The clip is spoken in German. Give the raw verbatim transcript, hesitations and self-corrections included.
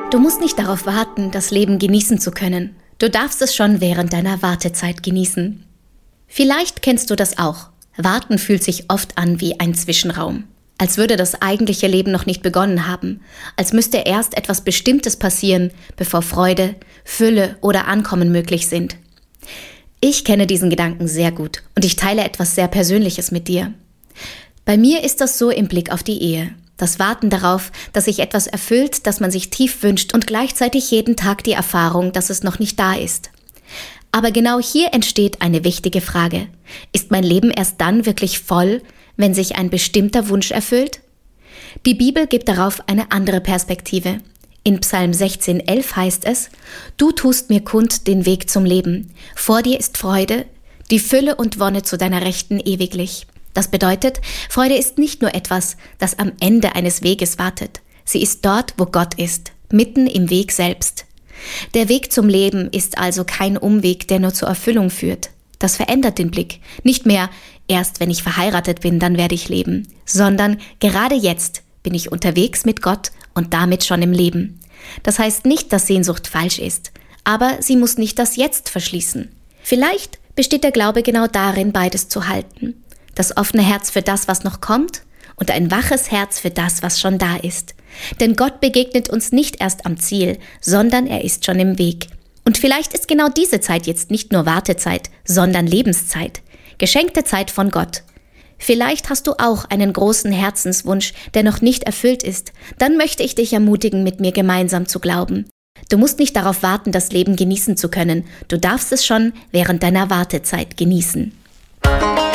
Du musst nicht darauf warten, das Leben genießen zu können. Du darfst es schon während deiner Wartezeit genießen. Vielleicht kennst du das auch. Warten fühlt sich oft an wie ein Zwischenraum. Als würde das eigentliche Leben noch nicht begonnen haben. Als müsste erst etwas Bestimmtes passieren, bevor Freude, Fülle oder Ankommen möglich sind. Ich kenne diesen Gedanken sehr gut und ich teile etwas sehr Persönliches mit dir. Bei mir ist das so im Blick auf die Ehe. Das Warten darauf, dass sich etwas erfüllt, das man sich tief wünscht und gleichzeitig jeden Tag die Erfahrung, dass es noch nicht da ist. Aber genau hier entsteht eine wichtige Frage. Ist mein Leben erst dann wirklich voll, wenn sich ein bestimmter Wunsch erfüllt? Die Bibel gibt darauf eine andere Perspektive. In Psalm sechzehn elf heißt es: Du tust mir kund den Weg zum Leben. Vor dir ist Freude, die Fülle und Wonne zu deiner Rechten ewiglich. Das bedeutet, Freude ist nicht nur etwas, das am Ende eines Weges wartet. Sie ist dort, wo Gott ist, mitten im Weg selbst. Der Weg zum Leben ist also kein Umweg, der nur zur Erfüllung führt. Das verändert den Blick. Nicht mehr, erst wenn ich verheiratet bin, dann werde ich leben, sondern gerade jetzt bin ich unterwegs mit Gott und damit schon im Leben. Das heißt nicht, dass Sehnsucht falsch ist, aber sie muss nicht das Jetzt verschließen. Vielleicht besteht der Glaube genau darin, beides zu halten. Das offene Herz für das, was noch kommt, und ein waches Herz für das, was schon da ist. Denn Gott begegnet uns nicht erst am Ziel, sondern er ist schon im Weg. Und vielleicht ist genau diese Zeit jetzt nicht nur Wartezeit, sondern Lebenszeit. Geschenkte Zeit von Gott. Vielleicht hast du auch einen großen Herzenswunsch, der noch nicht erfüllt ist. Dann möchte ich dich ermutigen, mit mir gemeinsam zu glauben. Du musst nicht darauf warten, das Leben genießen zu können. Du darfst es schon während deiner Wartezeit genießen.